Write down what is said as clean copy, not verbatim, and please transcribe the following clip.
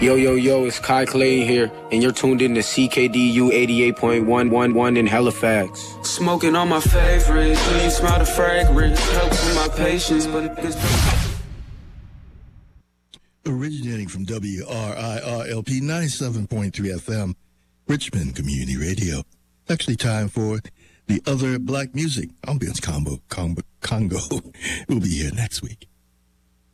Yo, yo, yo, it's Kai Clay here, and you're tuned in to CKDU 88.111 in Halifax. Smoking on my favorites, when you smell the fragrance, helps with my patience, but it's... Originating from WRIRLP 97.3 FM, Richmond Community Radio. It's actually time for the other black music ambience Congo. We'll be here next week.